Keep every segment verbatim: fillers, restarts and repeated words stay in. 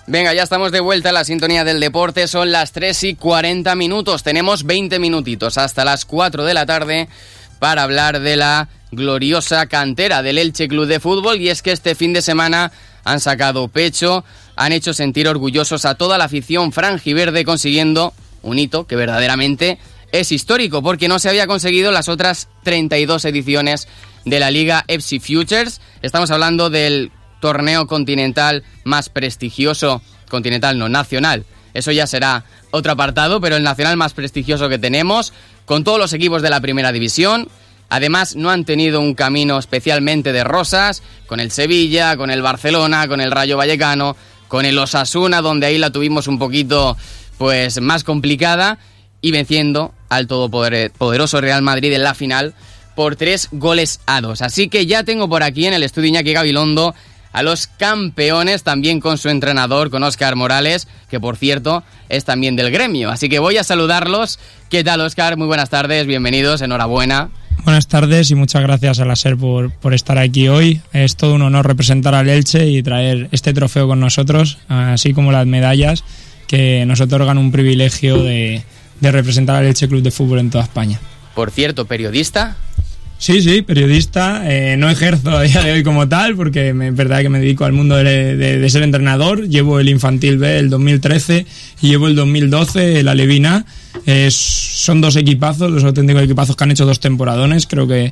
Venga, ya estamos de vuelta a la sintonía del deporte, son las tres y cuarenta minutos, tenemos veinte minutitos hasta las cuatro de la tarde para hablar de la gloriosa cantera del Elche Club de Fútbol, y es que este fin de semana han sacado pecho, han hecho sentir orgullosos a toda la afición franjiverde, consiguiendo un hito que verdaderamente es histórico, porque no se había conseguido las otras treinta y dos ediciones de la Liga F C Futures. Estamos hablando del torneo continental más prestigioso, continental no, nacional, eso ya será otro apartado, pero el nacional más prestigioso que tenemos, con todos los equipos de la primera división. Además, no han tenido un camino especialmente de rosas, con el Sevilla, con el Barcelona, con el Rayo Vallecano, con el Osasuna, donde ahí la tuvimos un poquito pues más complicada, y venciendo al todopoderoso Real Madrid en la final por tres goles a dos. Así que ya tengo por aquí en el estudio Iñaki Gabilondo a los campeones, también con su entrenador, con Óscar Morales, que por cierto es también del gremio. Así que voy a saludarlos. ¿Qué tal, Óscar? Muy buenas tardes, bienvenidos, enhorabuena. Buenas tardes y muchas gracias a la SER por, por estar aquí hoy. Es todo un honor representar al Elche y traer este trofeo con nosotros, así como las medallas que nos otorgan un privilegio de, de representar al Elche Club de Fútbol en toda España. Por cierto, ¿periodista? Sí, sí, periodista. Eh, no ejerzo a día de hoy como tal, porque me, es verdad que me dedico al mundo de, de, de ser entrenador. Llevo el Infantil B el dos mil trece y llevo el dos mil doce el Alevín A. Eh, son dos equipazos, los auténticos equipazos que han hecho dos temporadones. Creo que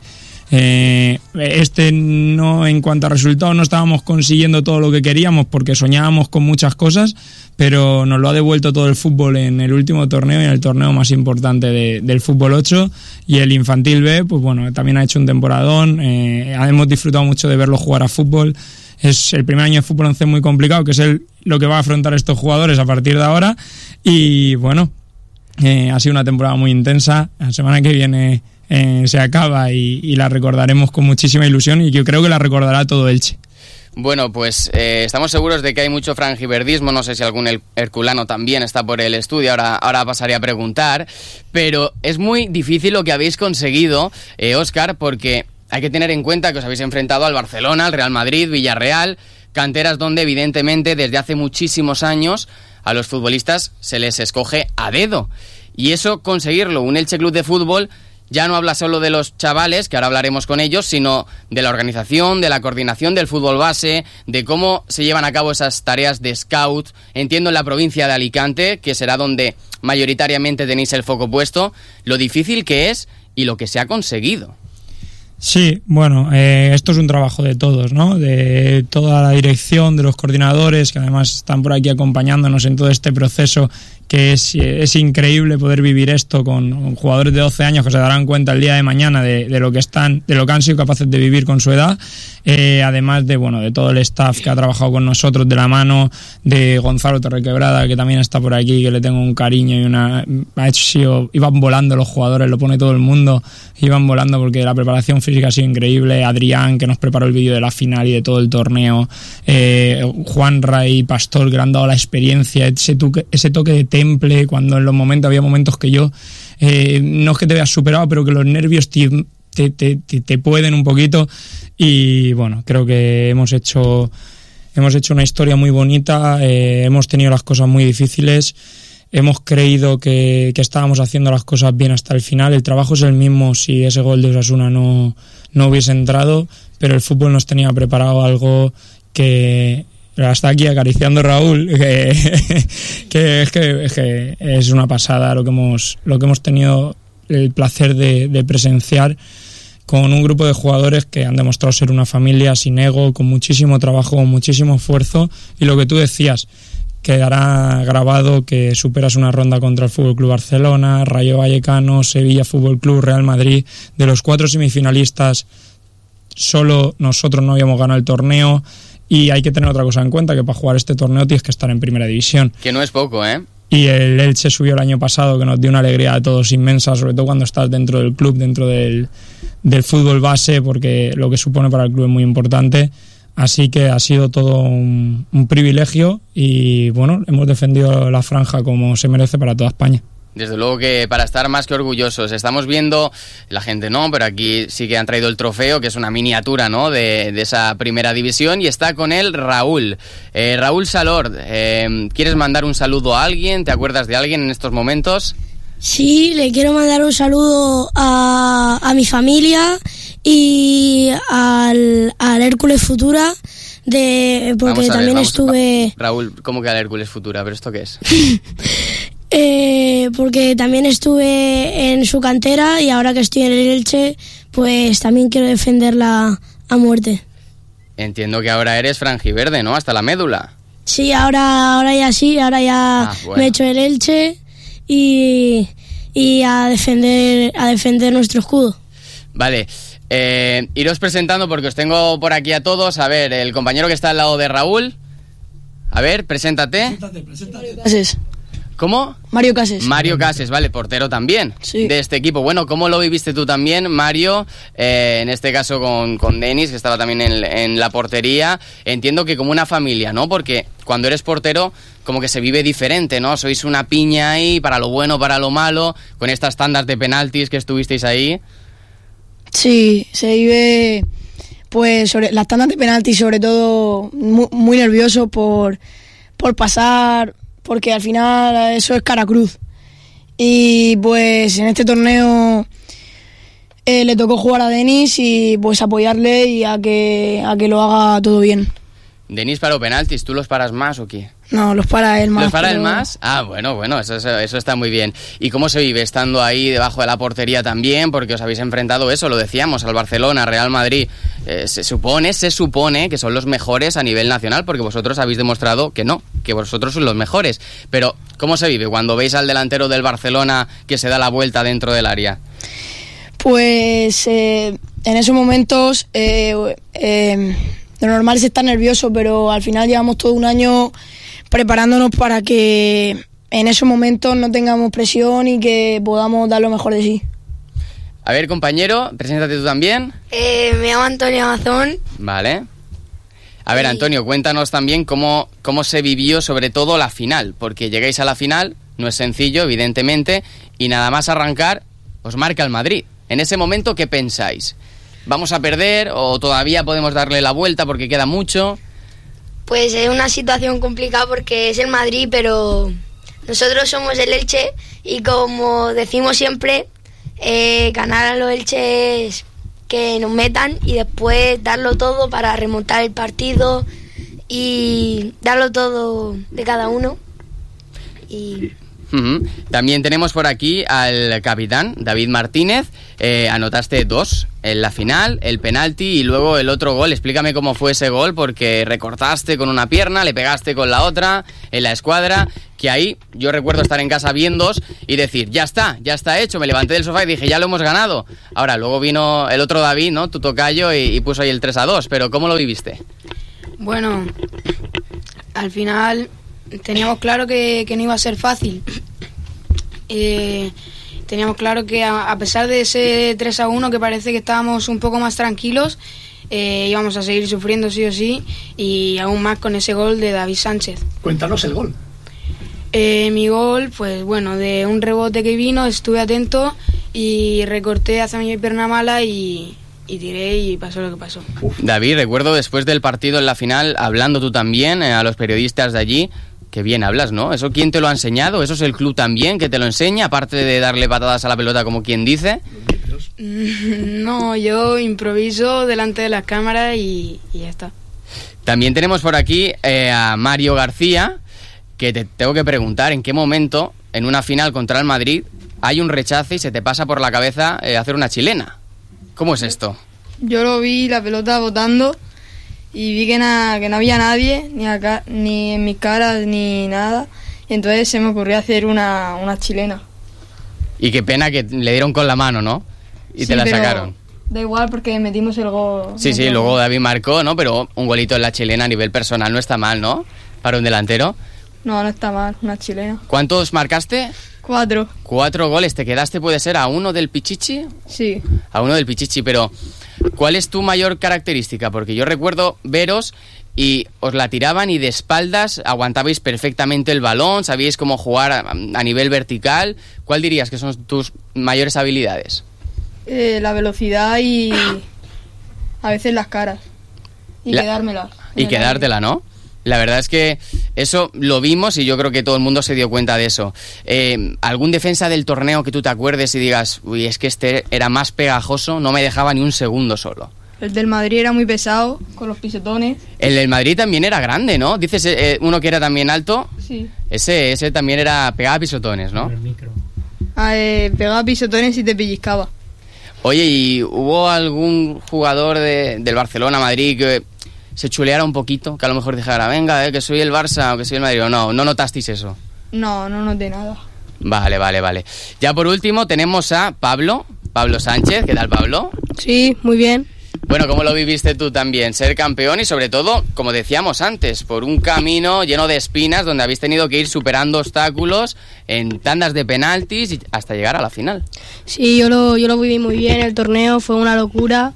eh, este no, en cuanto a resultados, no estábamos consiguiendo todo lo que queríamos porque soñábamos con muchas cosas, pero nos lo ha devuelto todo el fútbol en el último torneo y en el torneo más importante de, del fútbol ocho. Y el Infantil B, pues bueno, también ha hecho un temporadón. Eh, hemos disfrutado mucho de verlo jugar a fútbol. Es el primer año de fútbol once muy complicado, que es el, lo que va a afrontar estos jugadores a partir de ahora. Y bueno, eh, ha sido una temporada muy intensa. La semana que viene eh, se acaba y, y la recordaremos con muchísima ilusión, y yo creo que la recordará todo Elche. Bueno, pues eh, estamos seguros de que hay mucho franjiverdismo, no sé si algún herculano también está por el estudio, ahora, ahora pasaré a preguntar, pero es muy difícil lo que habéis conseguido, eh, Óscar, porque hay que tener en cuenta que os habéis enfrentado al Barcelona, al Real Madrid, Villarreal, canteras donde evidentemente desde hace muchísimos años a los futbolistas se les escoge a dedo, y eso conseguirlo, un Elche Club de Fútbol, ya no habla solo de los chavales, que ahora hablaremos con ellos, sino de la organización, de la coordinación del fútbol base, de cómo se llevan a cabo esas tareas de scout. Entiendo en la provincia de Alicante, que será donde mayoritariamente tenéis el foco puesto, lo difícil que es y lo que se ha conseguido. Sí, bueno, eh, esto es un trabajo de todos, ¿no? De toda la dirección, de los coordinadores, que además están por aquí acompañándonos en todo este proceso, que es, es increíble poder vivir esto con, con jugadores de doce años que se darán cuenta el día de mañana de, de lo que están, de lo que han sido capaces de vivir con su edad, eh, además de bueno de todo el staff que ha trabajado con nosotros de la mano, de Gonzalo Torrequebrada, que también está por aquí, que le tengo un cariño y una ha hecho, iban volando los jugadores, lo pone todo el mundo, iban volando porque la preparación física ha sido increíble. Adrián, que nos preparó el vídeo de la final y de todo el torneo, eh, Juanra y Pastor, que le han dado la experiencia, ese toque, ese toque de temple, cuando en los momentos había momentos que yo eh, no es que te veas superado, pero que los nervios te, te, te, te pueden un poquito. Y bueno, creo que hemos hecho hemos hecho una historia muy bonita, eh, hemos tenido las cosas muy difíciles, hemos creído que, que estábamos haciendo las cosas bien hasta el final. El trabajo es el mismo si ese gol de Osasuna no, no hubiese entrado, pero el fútbol nos tenía preparado algo que hasta aquí acariciando a Raúl, que, que, es que, es que es una pasada lo que hemos, lo que hemos tenido el placer de, de presenciar con un grupo de jugadores que han demostrado ser una familia sin ego, con muchísimo trabajo, con muchísimo esfuerzo, y lo que tú decías, quedará grabado que superas una ronda contra el F C Barcelona, Rayo Vallecano, Sevilla F C Real Madrid. De los cuatro semifinalistas, solo nosotros no habíamos ganado el torneo. Y hay que tener otra cosa en cuenta, que para jugar este torneo tienes que estar en primera división. Que no es poco, ¿eh? Y el Elche subió el año pasado, que nos dio una alegría a todos inmensa, sobre todo cuando estás dentro del club, dentro del, del fútbol base, porque lo que supone para el club es muy importante. Así que ha sido todo un, un privilegio y bueno, hemos defendido la franja como se merece para toda España. Desde luego que para estar más que orgullosos. Estamos viendo, la gente no, pero aquí sí que han traído el trofeo, que es una miniatura, ¿no?, de, de esa primera división, y está con él Raúl. Eh, Raúl Salord, eh, ¿quieres mandar un saludo a alguien? ¿Te acuerdas de alguien en estos momentos? Sí, le quiero mandar un saludo a, a mi familia y al, al Hércules Futura, de porque ver, también estuve... Va, Raúl, ¿cómo que al Hércules Futura? ¿Pero esto qué es? Eh, porque también estuve en su cantera y ahora que estoy en el Elche, pues también quiero defenderla a muerte. Entiendo que ahora eres franjiverde, ¿no? Hasta la médula. Sí, ahora, ahora ya sí, ahora ya ah, bueno. me he hecho el Elche y, y a defender, a defender nuestro escudo. Vale. Eh, iros presentando porque os tengo por aquí a todos. A ver, el compañero que está al lado de Raúl. A ver, preséntate. Preséntate, preséntate. Gracias. ¿Cómo? Mario Cases. Mario Cases, vale, portero también, sí, de este equipo. Bueno, ¿cómo lo viviste tú también, Mario? Eh, en este caso con, con Denis, que estaba también en, en la portería. Entiendo que como una familia, ¿no? Porque cuando eres portero, como que se vive diferente, ¿no? Sois una piña ahí, para lo bueno, para lo malo, con estas tandas de penaltis que estuvisteis ahí. Sí, se vive, pues, sobre las tandas de penaltis, sobre todo, muy, muy nervioso por, por pasar... porque al final eso es cara cruz. Y pues en este torneo eh, le tocó jugar a Denis y pues apoyarle y a que a que lo haga todo bien. Denis paró penaltis, ¿tú los paras más o qué? No, los para él más. ¿Los para pero... él más? Ah, bueno, bueno, eso, eso, eso está muy bien. ¿Y cómo se vive estando ahí debajo de la portería también? Porque os habéis enfrentado, eso, lo decíamos, al Barcelona, Real Madrid. Eh, se supone, se supone que son los mejores a nivel nacional, porque vosotros habéis demostrado que no, que vosotros sois los mejores. Pero, ¿cómo se vive cuando veis al delantero del Barcelona que se da la vuelta dentro del área? Pues eh, en esos momentos eh, eh, lo normal es estar nervioso, pero al final llevamos todo un año preparándonos para que en esos momentos no tengamos presión y que podamos dar lo mejor de sí. A ver, compañero, preséntate tú también. Eh, me llamo Antonio Amazón. Vale. A ver, Antonio, cuéntanos también cómo, cómo se vivió sobre todo la final, porque llegáis a la final, no es sencillo, evidentemente, y nada más arrancar, os marca el Madrid. En ese momento, ¿qué pensáis? ¿Vamos a perder o todavía podemos darle la vuelta porque queda mucho? Pues es una situación complicada porque es el Madrid, pero nosotros somos el Elche y como decimos siempre, eh, ganar a los Elches que nos metan y después darlo todo para remontar el partido y darlo todo de cada uno. Y... Uh-huh. También tenemos por aquí al capitán, David Martínez. Eh, anotaste dos en la final, el penalti y luego el otro gol. Explícame cómo fue ese gol, porque recortaste con una pierna, le pegaste con la otra en la escuadra, que ahí yo recuerdo estar en casa viéndos y decir, ya está, ya está hecho. Me levanté del sofá y dije, ya lo hemos ganado. Ahora, luego vino el otro David, ¿no?, tu tocayo, y, y puso ahí el tres a dos. Pero ¿cómo lo viviste? Bueno, al final teníamos claro que, que no iba a ser fácil. Eh, teníamos claro que a, a pesar de ese tres a uno, que parece que estábamos un poco más tranquilos, eh, íbamos a seguir sufriendo sí o sí, y aún más con ese gol de David Sánchez. Cuéntanos el gol. Eh, mi gol, pues bueno, de un rebote que vino, estuve atento y recorté hacia mi pierna mala y... y tiré y pasó lo que pasó. Uf. David, recuerdo después del partido en la final, hablando tú también eh, a los periodistas de allí, que bien hablas, ¿no? ¿Eso quién te lo ha enseñado? ¿Eso es el club también que te lo enseña, aparte de darle patadas a la pelota como quien dice? No, yo improviso delante de las cámaras y, y ya está. También tenemos por aquí eh, a Mario García, que te tengo que preguntar en qué momento, en una final contra el Madrid, hay un rechace y se te pasa por la cabeza eh, hacer una chilena. ¿Cómo es esto? Yo lo vi, la pelota botando, y vi que, na, que no había nadie, ni acá, ni en mis caras, ni nada. Y entonces se me ocurrió hacer una, una chilena. Y qué pena que le dieron con la mano, ¿no? Y sí, te la pero sacaron. Da igual porque metimos el gol. Sí, sí, luego David marcó, ¿no? Pero un golito en la chilena a nivel personal no está mal, ¿no? Para un delantero. No, no está mal, una chilena. ¿Cuántos marcaste? Cuatro. Cuatro goles. ¿Te quedaste, puede ser, a uno del Pichichi? Sí. A uno del Pichichi, pero ¿cuál es tu mayor característica? Porque yo recuerdo veros y os la tiraban y de espaldas aguantabais perfectamente el balón, sabíais cómo jugar a, a nivel vertical. ¿Cuál dirías que son tus mayores habilidades? Eh, la velocidad y a veces las caras. Y La- quedármela. Y quedártela, ¿no? La verdad es que eso lo vimos y yo creo que todo el mundo se dio cuenta de eso. Eh, ¿Algún defensa del torneo que tú te acuerdes y digas, uy, es que este era más pegajoso, no me dejaba ni un segundo solo? El del Madrid era muy pesado, con los pisetones. El del Madrid también era grande, ¿no? Dices eh, uno que era también alto, Sí. ese ese también era pegaba pisotones, ¿no? Ah, eh, pegaba pisetones y te pellizcaba. Oye, ¿y hubo algún jugador de, del Barcelona, Madrid, que se chuleara un poquito? Que a lo mejor dijera, venga, eh, que soy el Barça o que soy el Madrid. O no, no notasteis eso. No, no noté nada. Vale, vale, vale. Ya por último tenemos a Pablo, Pablo Sánchez. ¿Qué tal, Pablo? Sí, muy bien. Bueno, ¿cómo lo viviste tú también? Ser campeón y sobre todo, como decíamos antes, por un camino lleno de espinas donde habéis tenido que ir superando obstáculos en tandas de penaltis y hasta llegar a la final. Sí, yo lo, yo lo viví muy bien, el torneo fue una locura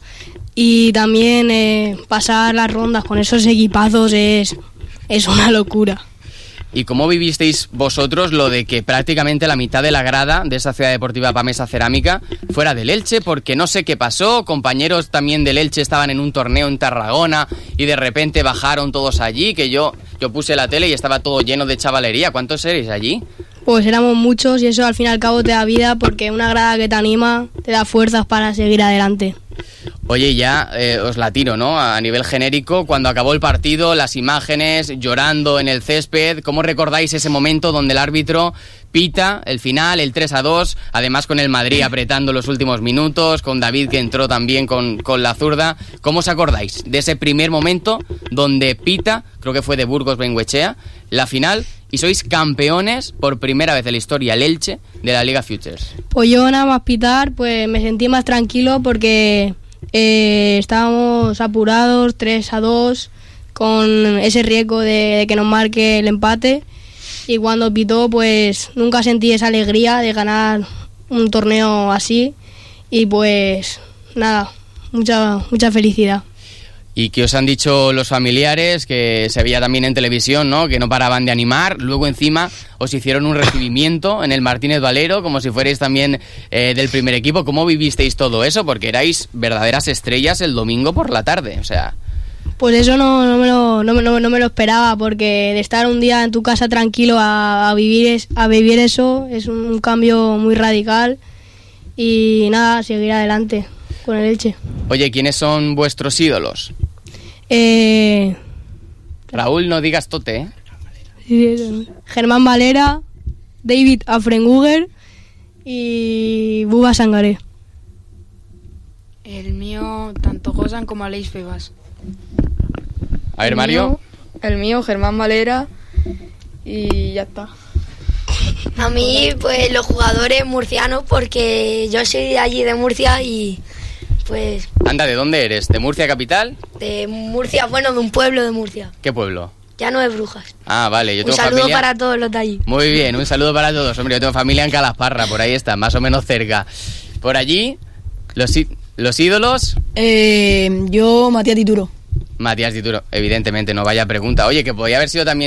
y también eh, pasar las rondas con esos equipazos es, es una locura. ¿Y cómo vivisteis vosotros lo de que prácticamente la mitad de la grada de esa ciudad deportiva Pamesa Cerámica fuera del Elche? Porque no sé qué pasó, compañeros también del Elche estaban en un torneo en Tarragona y de repente bajaron todos allí, que yo, yo puse la tele y estaba todo lleno de chavalería. ¿Cuántos erais allí? Pues éramos muchos y eso al fin y al cabo te da vida porque una grada que te anima te da fuerzas para seguir adelante. Oye, ya eh, os la tiro, ¿no? A nivel genérico, cuando acabó el partido, las imágenes, llorando en el césped, ¿cómo recordáis ese momento donde el árbitro pita el final, el tres a dos, además con el Madrid apretando los últimos minutos, con David que entró también con, con la zurda? ¿Cómo os acordáis de ese primer momento donde pita, creo que fue de Burgos Bengoechea, la final y sois campeones por primera vez en la historia, el Elche, de la Liga Futures? Pues yo nada más pitar, pues me sentí más tranquilo porque eh, estábamos apurados, tres a dos, con ese riesgo de, de que nos marque el empate. Y cuando pitó, pues nunca sentí esa alegría de ganar un torneo así. Y pues nada, mucha, mucha felicidad. ¿Y qué os han dicho los familiares? Que se veía también en televisión, ¿no? Que no paraban de animar. Luego encima os hicieron un recibimiento en el Martínez Valero, como si fuerais también eh, del primer equipo. ¿Cómo vivisteis todo eso? Porque erais verdaderas estrellas el domingo por la tarde, o sea... Pues eso no, no, me lo, no, me- no, no me lo esperaba, porque de estar un día en tu casa tranquilo a, a, vivir, es, a vivir eso es un cambio muy radical. Y nada, seguir adelante con el Elche. Oye, ¿quiénes son vuestros ídolos? Eh, Raúl, no digas tote, ¿eh? sí, eso. Germán Valera, David Afrenguger y Buba Sangaré. El mío, tanto Gosan como Aleix Febas. A ver, El Mario. mío- el mío, Germán Valera. Y ya está. A mí, pues los jugadores murcianos, porque yo soy de allí, de Murcia, y pues Anda, ¿de dónde eres? ¿De Murcia capital? de Murcia, bueno, de un pueblo de Murcia. ¿Qué pueblo? Ya no es Brujas. Ah, vale, yo Un tengo saludo familia... para todos los de allí. Muy bien, un saludo para todos. Hombre, yo tengo familia en Calasparra, por ahí está, más o menos cerca. Por allí, los, í- los ídolos... Eh, yo, Matías Tituro. Matías Dituro, evidentemente, no vaya pregunta. Oye, que podía haber sido también